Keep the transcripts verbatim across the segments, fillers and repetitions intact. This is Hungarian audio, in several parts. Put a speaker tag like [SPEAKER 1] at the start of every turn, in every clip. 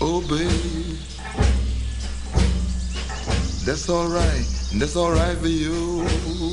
[SPEAKER 1] Oh baby, that's alright, that's alright for you.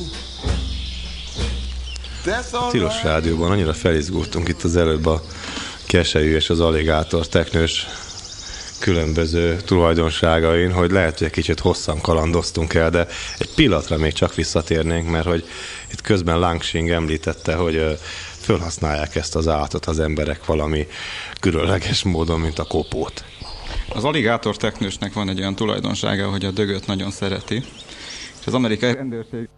[SPEAKER 2] Tilos Rádióban annyira felizgultunk itt az előbb a Keselyű és az Alligátor teknős különböző tulajdonságain, hogy lehet, hogy egy kicsit hosszan kalandoztunk el, de egy pillanatra még csak visszatérnénk, mert hogy itt közben Langsing említette, hogy fölhasználják ezt az állatot az emberek valami különleges módon, mint a kopót.
[SPEAKER 3] Az alligátor teknősnek van egy olyan tulajdonsága, hogy a dögöt nagyon szereti, és az amerikai rendőrség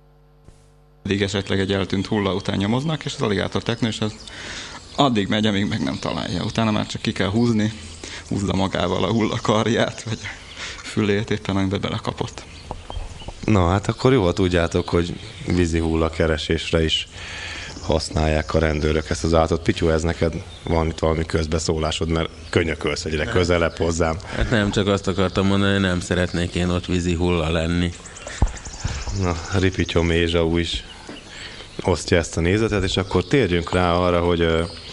[SPEAKER 3] addig esetleg egy eltűnt hulla után nyomoznak, és az alligátor teknős az addig megy, amíg meg nem találja. Utána már csak ki kell húzni, húzza magával a hullakarját, vagy fülét éppen, amiben belekapott.
[SPEAKER 2] Na hát akkor jól tudjátok, hogy vízi hullakeresésre is használják a rendőrök ezt az állatot. Pityu, ez neked van itt valami közbeszólásod, mert könyökölsz egyre közelebb hozzám.
[SPEAKER 4] Hát nem, csak azt akartam mondani, hogy nem szeretnék én ott vízi hulla lenni.
[SPEAKER 2] Na, Ripityó Mézsau is osztja ezt a nézetet, és akkor térjünk rá arra, hogy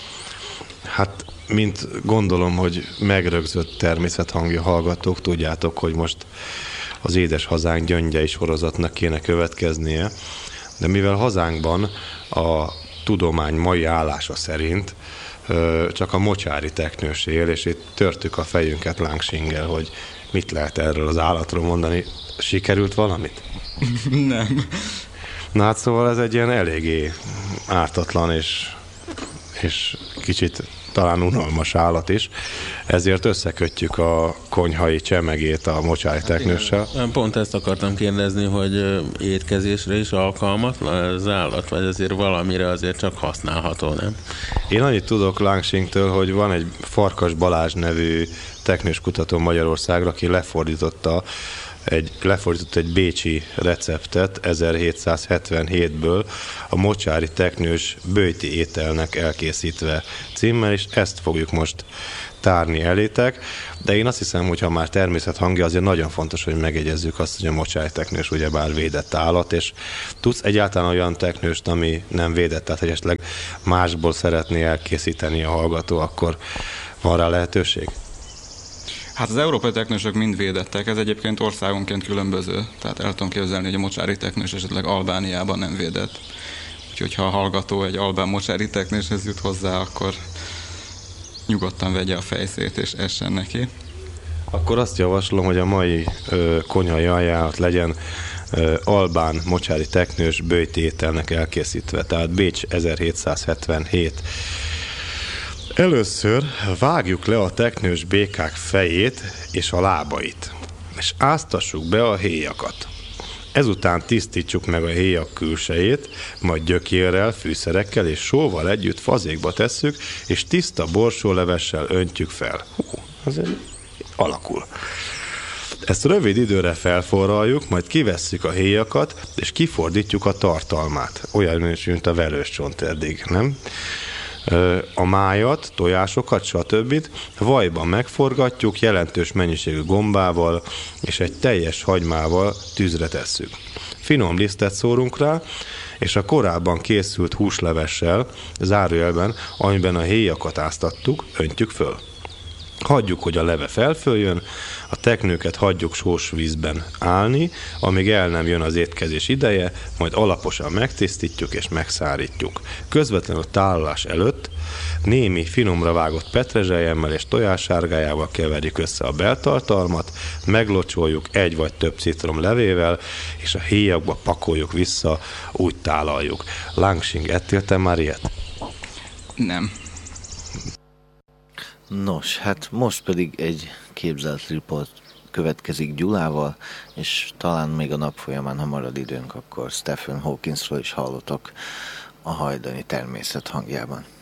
[SPEAKER 2] hát mint gondolom, hogy megrögzött természethangja hallgatók, tudjátok, hogy most az Édes Hazánk gyöngyei sorozatnak kéne következnie, de mivel hazánkban a tudomány mai állása szerint csak a mocsári teknős él, és itt törtük a fejünket Langsinggel, hogy mit lehet erről az állatról mondani. Sikerült valamit?
[SPEAKER 3] Nem.
[SPEAKER 2] Na hát szóval ez egy ilyen eléggé ártatlan és, és kicsit talán unalmas állat is, ezért összekötjük a konyhai csemegét a mocsári teknőssel.
[SPEAKER 4] Pont ezt akartam kérdezni, hogy étkezésre is alkalmatlan az állat, vagy azért valamire azért csak használható, nem?
[SPEAKER 2] Én annyit tudok Langsingtől, hogy van egy Farkas Balázs nevű teknős kutató Magyarországra, aki lefordította egy, lefordított egy bécsi receptet ezerhétszázhetvenhétből a mocsári teknős böjti ételnek elkészítve címmel, és ezt fogjuk most tárni elétek, de én azt hiszem, hogy ha már természethangja, azért nagyon fontos, hogy megjegyezzük azt, hogy a mocsári teknős ugyebár védett állat, és tudsz egyáltalán olyan teknőst, ami nem védett, tehát hogy esetleg másból szeretné elkészíteni a hallgató, akkor van rá lehetőség?
[SPEAKER 3] Hát az európai teknősök mind védettek, ez egyébként országonként különböző, tehát el tudom képzelni, hogy a mocsári teknős esetleg Albániában nem védett. Úgyhogy ha a hallgató egy albán mocsári teknőshez jut hozzá, akkor nyugodtan vegye a fejszét és essen neki.
[SPEAKER 2] Akkor azt javaslom, hogy a mai ö, konyhai ajánlat legyen ö, albán mocsári teknős böjti ételnek elkészítve, tehát Bécs ezerhétszázhetvenhét. Először vágjuk le a teknős békák fejét és a lábait, és áztassuk be a héjakat. Ezután tisztítsuk meg a héjak külsejét, majd gyökérrel, fűszerekkel és sóval együtt fazékba tesszük, és tiszta borsólevessel öntjük fel. Hú, azért alakul. Ezt rövid időre felforraljuk, majd kivesszük a héjakat, és kifordítjuk a tartalmát. Olyan, mint a velős csont eddig, nem? A májat, tojásokat, stb. Vajban megforgatjuk, jelentős mennyiségű gombával és egy teljes hagymával tűzre tesszük. Finom lisztet szórunk rá, és a korábban készült húslevessel, zárójelben, amiben a héjakat áztattuk, öntjük föl. Hagyjuk, hogy a leve felföljön, a teknőket hagyjuk sós vízben állni, amíg el nem jön az étkezés ideje, majd alaposan megtisztítjuk és megszárítjuk. Közvetlenül tálalás előtt némi finomra vágott petrezselyemmel és tojássárgájával keverjük össze a beltartalmat, meglocsoljuk egy vagy több citrom levével, és a héjakba pakoljuk vissza, úgy tálaljuk. Langsing, ettél te már ilyet?
[SPEAKER 3] Nem.
[SPEAKER 5] Nos, hát most pedig egy képzelt riport következik Gyulával, és talán még a nap folyamán, ha marad időnk, akkor Stephen Hawkinsról is hallotok a hajdani természet hangjában.